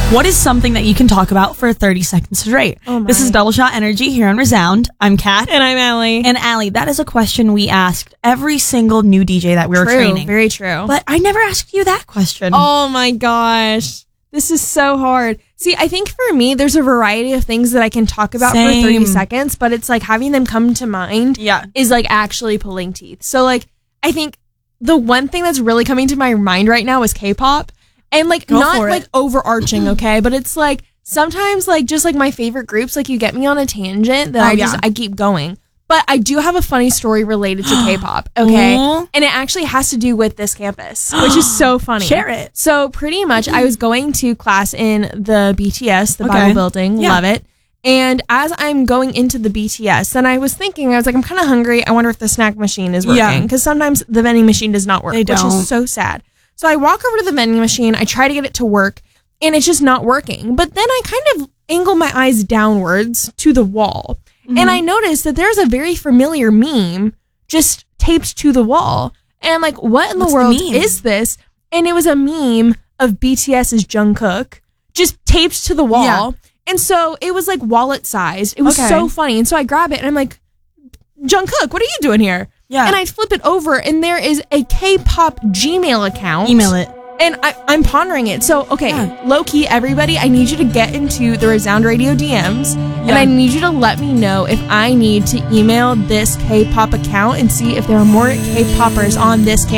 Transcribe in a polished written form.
What is something that you can talk about for 30 seconds straight? This is Double Shot Energy here on Resound. I'm Kat. And I'm Allie. And Allie, that is a question we asked every single new DJ that we were training. Very true. But I never asked you that question. Oh my gosh. This is so hard. See, I think for me, there's a variety of things that I can talk about for 30 seconds, but it's like having them come to mind is like actually pulling teeth. So like, I think the one thing that's really coming to my mind right now is K-pop. And like, not like overarching, okay? But it's like, sometimes like, just like my favorite groups, like you get me on a tangent that I keep going. But I do have a funny story related to K-pop, okay? And it actually has to do with this campus, which is so funny. Share it. So pretty much, I was going to class in the BTS, the Bible building. Love it. And as I'm going into the BTS, then I was thinking, I was like, I'm kind of hungry. I wonder if the snack machine is working. Because sometimes the vending machine does not work, which is so sad. So I walk over to the vending machine. I try to get it to work, and it's just not working. But then I kind of angle my eyes downwards to the wall. And I noticed that there's a very familiar meme just taped to the wall. And I'm like, what in the world is this? And it was a meme of BTS's Jungkook just taped to the wall. Yeah. And so it was like wallet sized. It was so funny. And so I grab it and I'm like, Jungkook, what are you doing here? Yeah. And I flip it over and there is a K-pop Gmail account. Email it. And I'm pondering it. So, low key, everybody, I need you to get into the Resound Radio DMs. And I need you to let me know if I need to email this K-pop account and see if there are more K-poppers on this campus.